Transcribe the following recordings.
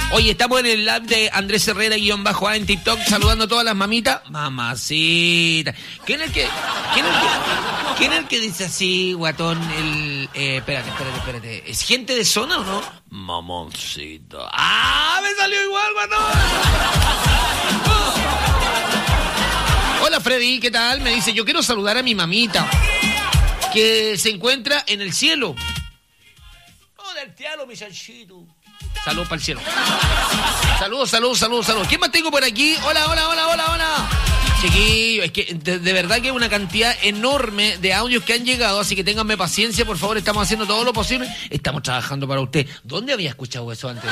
Oye, estamos en el live de Andrés Herrera _A en TikTok, saludando a todas las mamitas. Mamacita. ¿Quién es el que dice así, guatón? Espérate. ¿Es gente de zona o no? Mamoncita. ¡Ah! Me salió igual, guatón. Hola, Freddy, ¿qué tal? Me dice, yo quiero saludar a mi mamita, que se encuentra en el cielo. ¡Oh, del cielo, mi chanchito! Saludos para el cielo. Saludos. ¿Quién más tengo por aquí? Hola. Chiquillo, es que de verdad que es una cantidad enorme de audios que han llegado, así que ténganme paciencia, por favor, estamos haciendo todo lo posible. Estamos trabajando para usted. ¿Dónde había escuchado eso antes?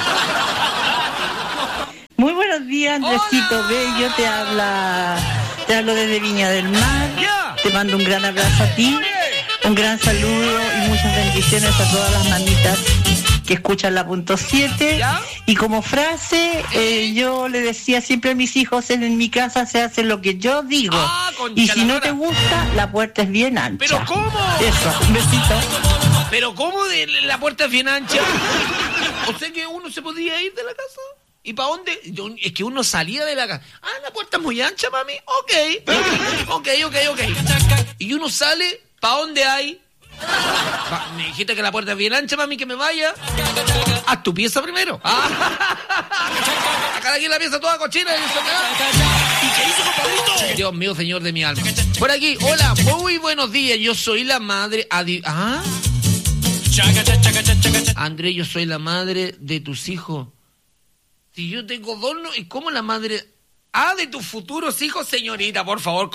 Muy buenos días, Andresito Bello, te hablo desde Viña del Mar. Yeah. Te mando un gran abrazo a ti, un gran saludo y muchas bendiciones a todas las mamitas que escuchan la punto 7. ¿Ya? Y como frase, yo le decía siempre a mis hijos, en mi casa se hace lo que yo digo. Y si no te gusta, la puerta es bien ancha. ¿Pero cómo? Eso, un besito. ¿Pero cómo la puerta es bien ancha? O sea que uno se podía ir de la casa. ¿Y para dónde? Es que uno salía de la casa. Ah, la puerta es muy ancha, mami. Ok. Y uno sale, ¿para dónde hay? Me dijiste que la puerta es bien ancha, mami, que me vaya. Haz tu pieza primero. Acá aquí la pieza toda cochina. Dios mío, señor de mi alma. Por aquí, hola, muy buenos días. Yo soy la madre. André, yo soy la madre de tus hijos. Si yo tengo dos, ¿y cómo la madre? De tus futuros hijos, señorita, por favor.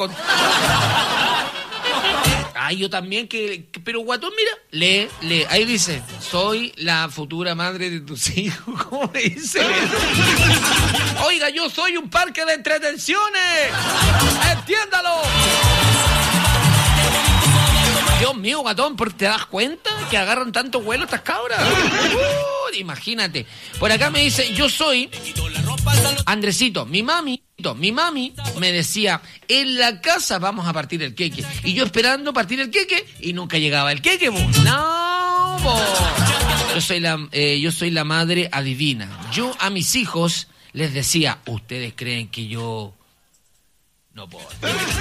Yo también pero guatón, mira, lee. Ahí dice, soy la futura madre de tus hijos. ¿Cómo dice eso? Oiga, yo soy un parque de entretenciones. ¡Entiéndalo! Dios mío, guatón, ¿te das cuenta que agarran tanto vuelo estas cabras? Imagínate. Por acá me dice, yo soy Andresito, mi mami me decía, en la casa vamos a partir el queque. Y yo esperando partir el queque y nunca llegaba el queque, bo. No, bo. Yo soy la madre adivina. Yo a mis hijos les decía, ustedes creen que yo no puedo.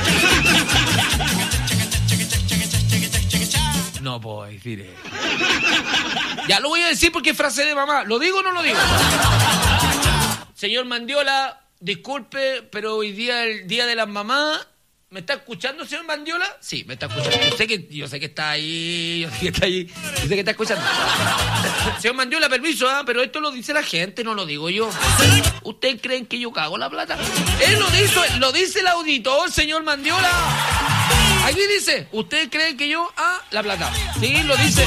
No puedo decir eso. Ya lo voy a decir porque es frase de mamá. ¿Lo digo o no lo digo? Señor Mandiola, disculpe, pero hoy día es el día de las mamás. ¿Me está escuchando, señor Mandiola? Sí, me está escuchando. Yo sé que está ahí. Yo sé que está escuchando. Señor Mandiola, permiso, pero esto lo dice la gente, no lo digo yo. ¿Ustedes creen que yo cago la plata? Él lo dice el auditor, señor Mandiola. Aquí dice, ¿ustedes creen que yo la plata? Sí, lo dice.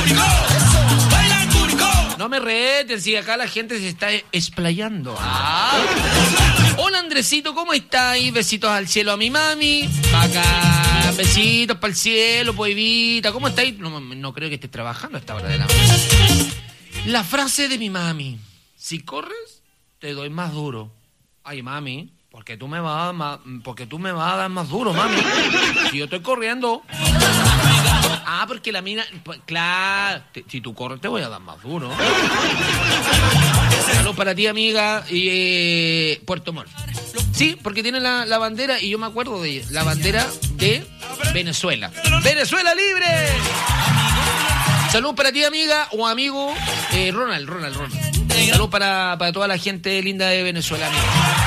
No me reten, si acá la gente se está explayando. Hola, Andresito, ¿cómo estás? Besitos al cielo a mi mami. Pa' acá, besitos para el cielo, poevita. ¿Cómo estáis? No creo que estés trabajando a esta hora de la mañana. La frase de mi mami. Si corres, te doy más duro. Ay, mami, porque tú me vas a dar más duro, mami. Si yo estoy corriendo. Porque la mina... Claro, si tú corres te voy a dar más duro. Saludos para ti, amiga. Y Puerto Montt. Sí, porque tiene la bandera, y yo me acuerdo de ella, la bandera de Venezuela. ¡Venezuela libre! Saludos para ti, amiga o amigo Ronald. Saludos para toda la gente linda de Venezuela, amiga.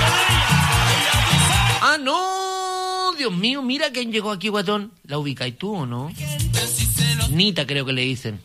No, Dios mío, mira quién llegó aquí, guatón. ¿La ubicáis tú o no? Nita, creo que le dicen.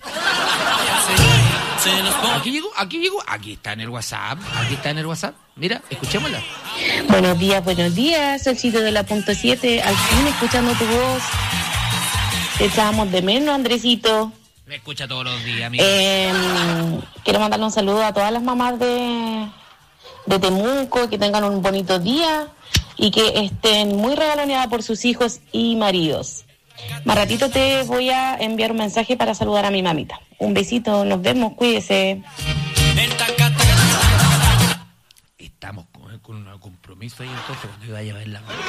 Aquí llegó. Aquí está en el WhatsApp. Mira, escuchémosla. Buenos días, el sitio de la punto 7. Al fin escuchando tu voz. Te echábamos de menos, Andresito. Me escucha todos los días, amigo. Quiero mandarle un saludo a todas las mamás de Temuco, que tengan un bonito día y que estén muy regaloneadas por sus hijos y maridos. Más ratito te voy a enviar un mensaje para saludar a mi mamita. Un besito, nos vemos, cuídese. Estamos con un compromiso ahí, entonces cuando iba a llevar la mano.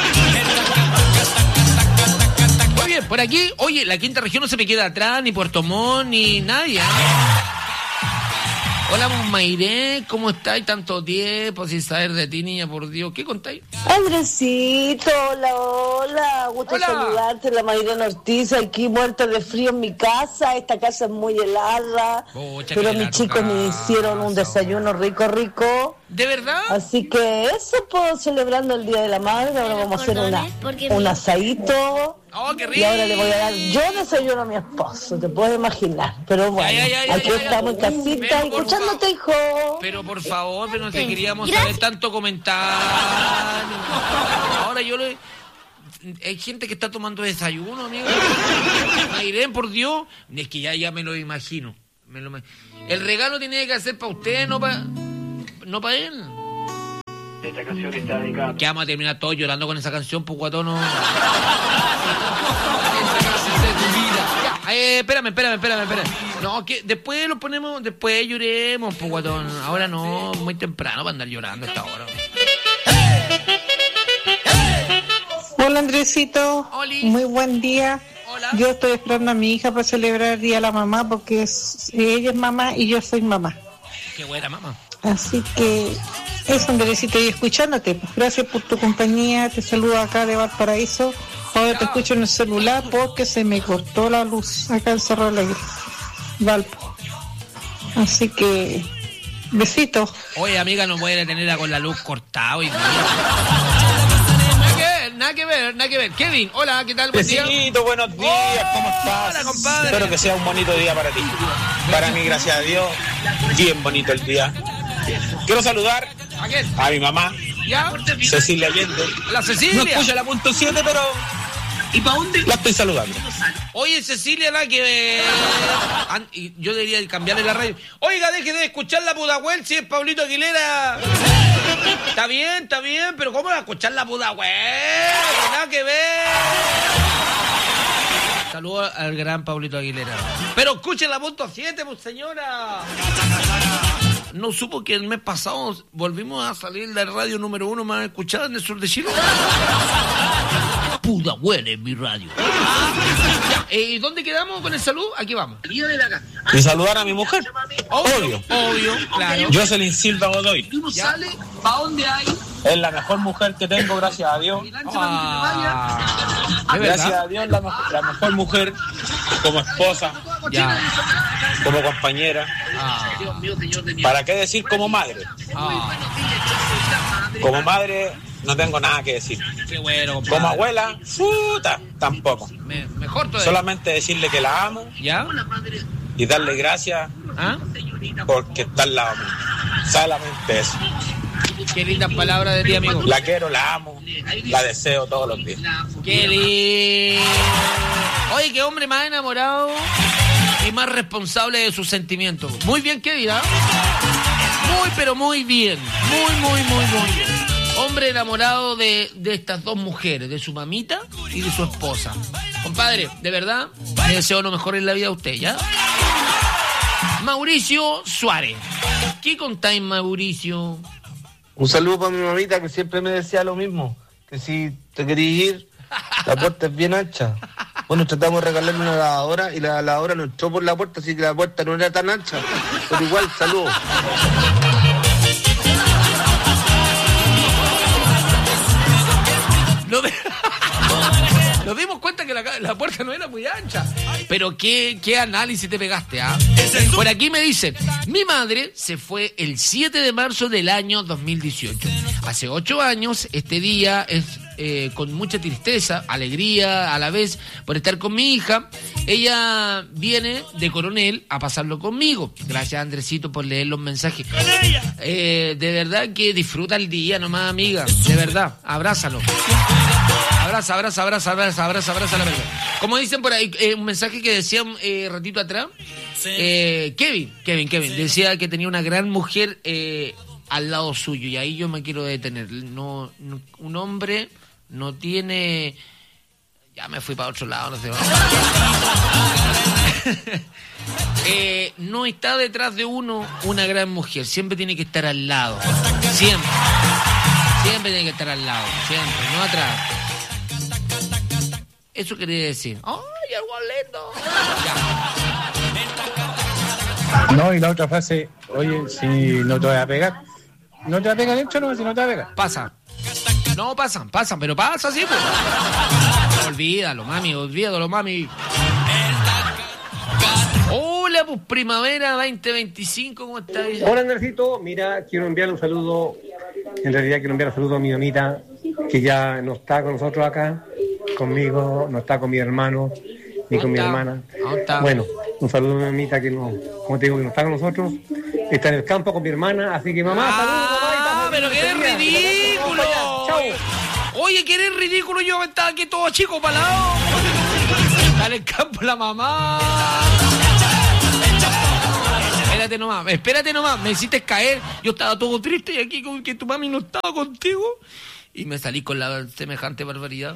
Muy bien, por aquí, oye, la quinta región no se me queda atrás, ni Puerto Montt, ni nadie. Hola, Mairé, ¿cómo estáis? Tanto tiempo sin saber de ti, niña, por Dios. ¿Qué contáis? Andresito, hola. Gusto saludarte, la Mairena Ortiz, aquí muerta de frío en mi casa. Esta casa es muy helada. Pero mis chicos me hicieron un desayuno rico. ¿De verdad? Así que eso, pues, celebrando el Día de la Madre. Ahora vamos a hacer un asadito. ¡Oh, qué rico! Y ahora le voy a dar yo desayuno a mi esposo, te puedes imaginar. Pero bueno, aquí estamos en casita escuchándote, hijo. Pero por favor, pero no te queríamos saber tanto comentario. Ahora yo le... Hay gente que está tomando desayuno, amigo. Irene, por Dios. Es que ya me lo imagino. El regalo tiene que ser para usted, no para él. Esta canción está dedicada. Que vamos a terminar todos llorando con esa canción, pues guatón. Espérame. No, que después lo ponemos, después lloremos, pues guatón. Ahora no, muy temprano para andar llorando a esta hora. Hola, Andresito. Oli. Muy buen día. Hola. Yo estoy esperando a mi hija para celebrar el Día de la Mamá porque ella es mamá y yo soy mamá. Qué buena mamá. Así que eso, Andresito, y escuchándote. Gracias por tu compañía. Te saludo acá de Valparaíso. Ahora te escucho en el celular porque se me cortó la luz acá en Cerro Alegre, Valpo. Así que, besitos. Oye, amiga, no puede tenerla con la luz cortada hoy día. Nada que ver. Kevin, hola, ¿qué tal? Buen día. Buenos días, ¿cómo estás? Hola, compadre. Espero que sea un bonito día para ti. Para mí, gracias a Dios, bien bonito el día. Quiero saludar a mi mamá, ¿ya? Cecilia Allende. La Cecilia. No escucha la punto 7, pero... ¿Y para dónde? La estoy saludando. Oye, Cecilia, la que... Yo debería cambiarle la radio. Oiga, deje de escuchar la Pudahuel si es Pablito Aguilera. Está bien, pero ¿cómo va a escuchar la Pudahuel? Nada que ver. Saludos al gran Pablito Aguilera. Pero escuchen la punto 7, pues, señora. No supo que el mes pasado volvimos a salir de la radio número 1 más escuchada en el sur de Chile. Pudahuel en mi radio. ¿Y dónde quedamos con el saludo? Aquí vamos. Y saludar a mi mujer. Obvio, claro. Jocelyn Silva Godoy. ¿Sale? ¿Para dónde hay? Es la mejor mujer que tengo, gracias a Dios. Gracias a Dios, la mejor mujer como esposa, como compañera. ¿Para qué decir como madre? Como madre no tengo nada que decir. Qué bueno, compadre. Como abuela, tampoco. Mejor todavía. Solamente decirle que la amo. ¿Ya? Y darle gracias porque está al lado mío. Solamente eso. Qué lindas palabras de ti, amigo. La quiero, la amo, la deseo todos los días. Qué lindo. Oye, qué hombre más enamorado y más responsable de sus sentimientos. Muy bien, Kevin, ¿ah? Muy, pero muy bien. Muy bien. Hombre enamorado de estas dos mujeres, de su mamita y de su esposa. Compadre, de verdad, le deseo lo mejor en la vida a usted, ¿ya? Mauricio Suárez. ¿Qué contáis, Mauricio? Un saludo para mi mamita que siempre me decía lo mismo, que si te querís ir, la puerta es bien ancha. Bueno, tratamos de regalarle una lavadora y la lavadora no entró por la puerta, así que la puerta no era tan ancha. Pero igual, saludos. Nos dimos cuenta que la puerta no era muy ancha. Pero qué análisis te pegaste, ¿ah? Por aquí me dice, mi madre se fue el 7 de marzo del año 2018. Hace 8 años, este día es con mucha tristeza, alegría a la vez por estar con mi hija. Ella viene de Coronel a pasarlo conmigo. Gracias, Andresito, por leer los mensajes. De verdad que disfruta el día nomás, amiga. De verdad, abrázalo. Abraza la verdad. Como dicen por ahí, un mensaje que decía un ratito atrás, Kevin, decía que tenía una gran mujer al lado suyo, y ahí yo me quiero detener. No, un hombre no tiene... Ya me fui para otro lado, no sé. No está detrás de uno una gran mujer, siempre tiene que estar al lado. Siempre tiene que estar al lado, siempre, no atrás. Eso quería decir. ¡Ay, algo lindo! No, y la otra frase, oye, si no te voy a pegar. No te va a pegar hecho, no, si no te va a pegar. Pasa. No, pasan, pero pasa, sí, pues. Olvídalo, mami. Hola, pues Primavera 2025, ¿cómo estás? Hola, Andresito. Mira, quiero enviar un saludo. En realidad quiero enviar un saludo a mi mamita, que ya no está con nosotros acá, conmigo, no está con mi hermano, ni con mi hermana. Bueno, un saludo a mi mamita que no, como te digo, que no está con nosotros. Está en el campo con mi hermana, así que mamá, saludos, mamá. Pero que eres ridículo. Chao. Oye, que eres ridículo, yo estaba aquí todo chico palado. Está en el campo la mamá. Espérate nomás, me hiciste caer. Yo estaba todo triste y aquí con que tu mami no estaba contigo. Y me salí con la semejante barbaridad.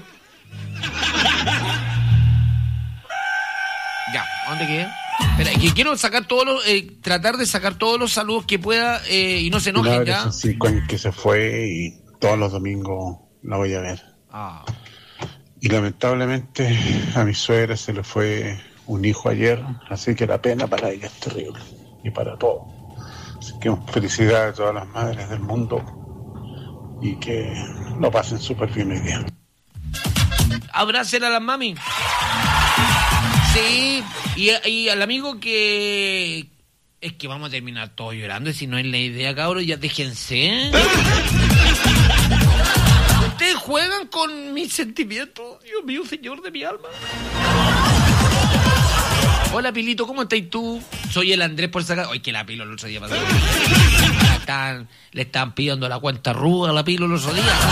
Ya, ¿a dónde quedé? Espera, que quiero sacar todos los, tratar de sacar todos los saludos que pueda y no se enojen, ¿ya? Sí, que se fue y todos los domingos la voy a ver. Y lamentablemente a mi suegra se le fue un hijo ayer, así que la pena para ella es terrible y para todos. Así que felicidades a todas las madres del mundo y que lo pasen súper bien hoy día. Abracen a las mami. Sí, y al amigo que... Es que vamos a terminar todos llorando y si no es la idea, cabros, ya déjense. Ustedes juegan con mis sentimientos. Dios mío, señor de mi alma. Hola, Pilito, ¿cómo estás tú? Soy el Andrés por sacar... Ay, que la Pilo el otro día pasó. Le están pidiendo la cuenta ruda a la Pilo el otro día.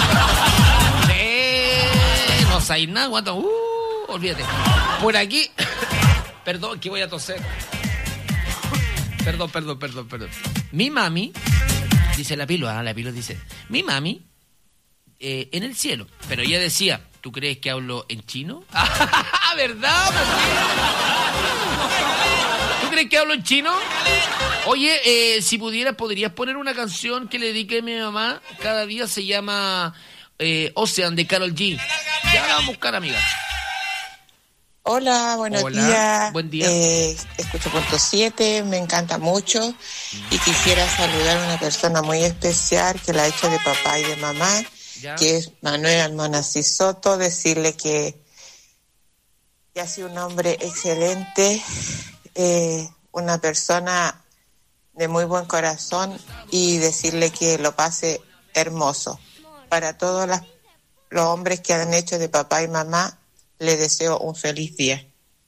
No sabéis nada, ¿cuánto? Olvídate. Por aquí... Perdón, que voy a toser. Perdón. Mi mami, dice la Pilo dice, mi mami, en el cielo. Pero ella decía, ¿tú crees que hablo en chino? ¿Verdad? ¿Por qué? ¿Tú crees que hablo en chino? Oye, si pudieras, ¿podrías poner una canción que le dedique a mi mamá? Cada día se llama Ocean de Karol G. Ya la vamos a buscar, amiga. Hola, buenos días. Buen día. Escucho punto 7, me encanta mucho y quisiera saludar a una persona muy especial que la ha hecho de papá y de mamá, que es Manuel Almonacid Soto, decirle que ha sido un hombre excelente, una persona de muy buen corazón y decirle que lo pase hermoso. Para todos los hombres que han hecho de papá y mamá, le deseo un feliz día.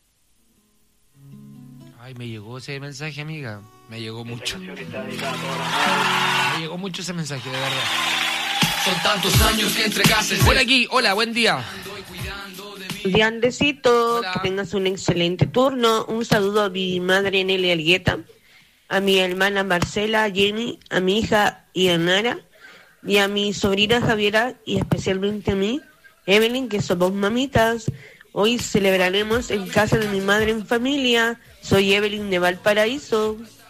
Ay, me llegó ese mensaje, amiga. Me llegó mucho. Me llegó mucho ese mensaje, de verdad. Son tantos años que entregaste. Por aquí, hola, buen día. Buen día, Andresito. Que tengas un excelente turno. Un saludo a mi madre Nelly Argueta, a mi hermana Marcela, Jenny, a mi hija Ianara y a mi sobrina Javiera y especialmente a mí, Evelyn, que somos mamitas. Hoy celebraremos en casa de mi madre en familia. Soy Evelyn de Valparaíso.